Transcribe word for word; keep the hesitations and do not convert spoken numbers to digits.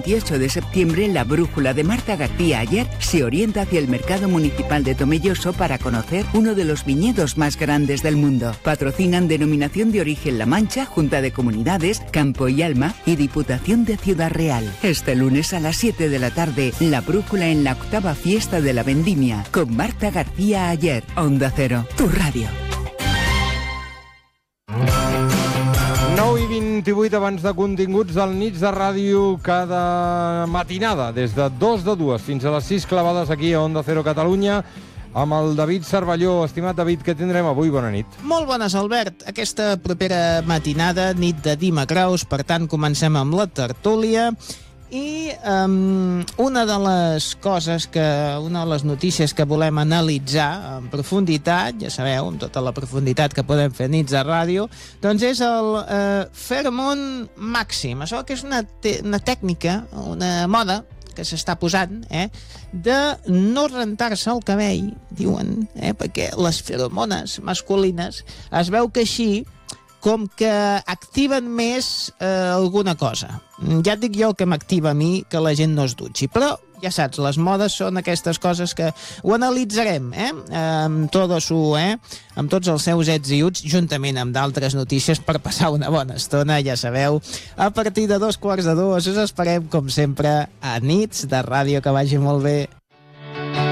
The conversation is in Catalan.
veintiocho de septiembre, la brújula de Marta García Ayer se orienta hacia el mercado municipal de Tomelloso para conocer uno de los viñedos más grandes del mundo. Patrocinan Denominación de Origen La Mancha, Junta de Comunidades, Campo y Alma y Diputación de Ciudad Real. Este lunes a las siete de la tarde, la brújula en la octava fiesta de la vendimia con Marta García Ayer. Onda Cero, tu radio. nou i vint-i-vuit abans de continguts del Nits de Ràdio cada matinada, des de dos de dues fins a les sis clavades aquí a Onda Cero Catalunya, amb el David Cervelló. Estimat David, què tindrem avui? Bona nit. Molt bones, Albert. Aquesta propera matinada, nit de dimecres, per tant, comencem amb la tertúlia. I um, una de les coses que, una de les notícies que volem analitzar en profunditat, ja sabeu, amb tota la profunditat que podem fer nits de ràdio, doncs és el uh, Pheromone Màxim. Això que és una, una tècnica, una moda que s'està posant, eh, de no rentar-se el cabell, diuen, eh, perquè les feromones masculines es veu que així com que activen més eh, alguna cosa. Ja et dic jo que m'activa a mi que la gent no es dutxi, però ja saps, les modes són aquestes coses que ho analitzarem, eh? Amb tot su, eh? Amb tots els seus ets i uts, juntament amb d'altres notícies per passar una bona estona, ja sabeu. A partir de dos quarts de dues us esperem, com sempre, a Nits de Ràdio. Que vagi molt bé.